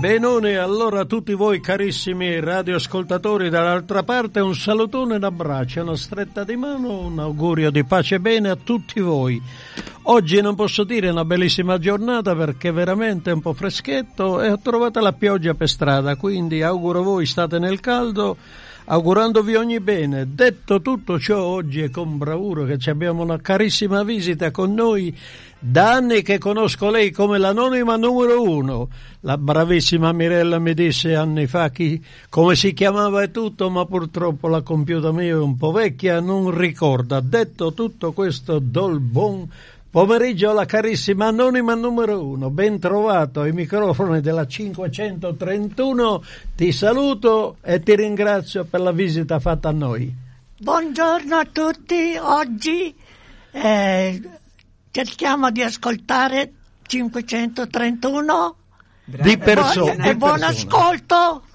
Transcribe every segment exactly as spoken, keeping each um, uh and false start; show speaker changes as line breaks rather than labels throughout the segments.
Benone, allora a tutti voi carissimi radioascoltatori, dall'altra parte un salutone e un abbraccio, una stretta di mano, un augurio di pace e bene a tutti voi. Oggi non posso dire una bellissima giornata perché veramente è un po' freschetto e ho trovato la pioggia per strada, quindi auguro voi state nel caldo, augurandovi ogni bene. Detto tutto ciò, oggi è con bravura che abbiamo una carissima visita con noi. Da anni che conosco lei come l'anonima numero uno. La bravissima Mirella mi disse anni fa chi, come si chiamava e tutto, ma purtroppo la computer mia è un po' vecchia, non ricorda. Detto tutto questo, do il buon pomeriggio alla carissima anonima numero uno. Ben trovato ai microfoni della cinquecentotrentuno. Ti saluto e ti ringrazio per la visita fatta a noi.
Buongiorno a tutti. Oggi eh, cerchiamo di ascoltare cinquecentotrentuno
di persone.
E buon ascolto.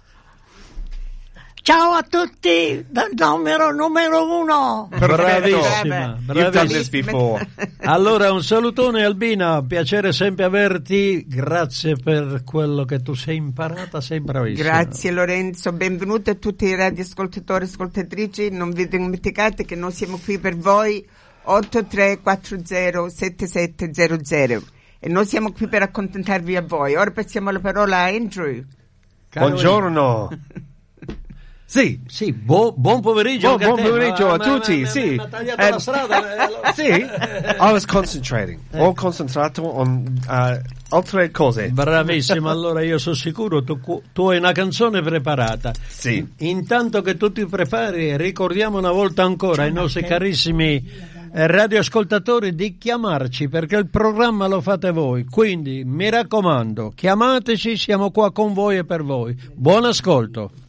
Ciao a tutti dal numero numero uno.
Bravissima, bravissima. Allora un salutone Albina, piacere sempre averti, grazie per quello che tu sei imparata, sei bravissima.
Grazie Lorenzo, benvenuti a tutti i radioascoltatori e ascoltatrici, non vi dimenticate che noi siamo qui per voi, otto tre quattro zero sette sette zero zero, e noi siamo qui per accontentarvi a voi. Ora passiamo la parola a Andrew.
Buongiorno.
Sì, sì, buon, buon pomeriggio.
Buon, buon pomeriggio
ma,
a
ma,
tutti,
ma,
sì.
Ma, ma tagliato eh, la strada.
Sì, I was concentrating. Eh. Ho concentrato on uh, altre cose.
Bravissimo, allora io sono sicuro tu, tu hai una canzone preparata.
Sì.
Intanto che tu ti prepari, ricordiamo una volta ancora ai nostri carissimi radioascoltatori di chiamarci, perché il programma lo fate voi, quindi mi raccomando, chiamateci, siamo qua con voi e per voi. Buon ascolto.